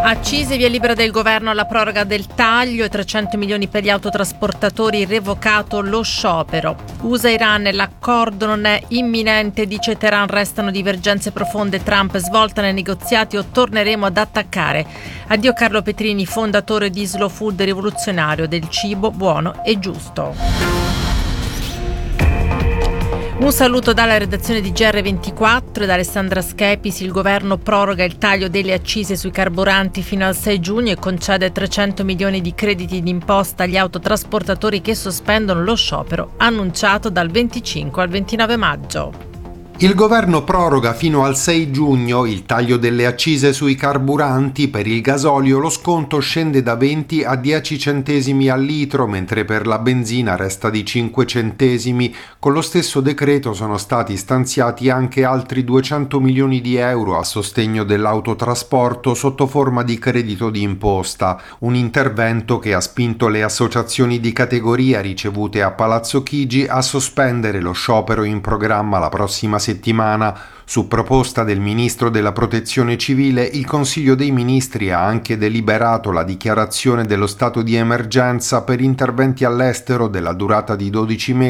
Accise, via libera del governo alla proroga del taglio e 300 milioni per gli autotrasportatori, revocato lo sciopero. USA-Iran, l'accordo non è imminente, dice Teheran, restano divergenze profonde, Trump svolta nei negoziati o torneremo ad attaccare. Addio Carlo Petrini, fondatore di Slow Food, rivoluzionario del cibo buono e giusto. Un saluto dalla redazione di GR24 e da Alessandra Schepisi. Il governo proroga il taglio delle accise sui carburanti fino al 6 giugno e concede 300 milioni di crediti d'imposta agli autotrasportatori che sospendono lo sciopero annunciato dal 25 al 29 maggio. Il governo proroga fino al 6 giugno il taglio delle accise sui carburanti. Per il gasolio lo sconto scende da 20 a 10 centesimi al litro, mentre per la benzina resta di 5 centesimi. Con lo stesso decreto sono stati stanziati anche altri 200 milioni di euro a sostegno dell'autotrasporto sotto forma di credito d'imposta, un intervento che ha spinto le associazioni di categoria ricevute a Palazzo Chigi a sospendere lo sciopero in programma la prossima settimana. Su proposta del ministro della Protezione Civile, il Consiglio dei Ministri ha anche deliberato la dichiarazione dello stato di emergenza per interventi all'estero della durata di 12 mesi